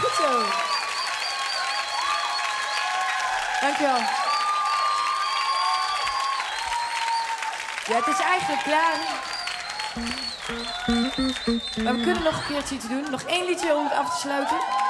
Goed zo. Dankjewel. Ja, het is eigenlijk klaar. Maar we kunnen nog een keertje iets doen. Nog 1 liedje om het af te sluiten.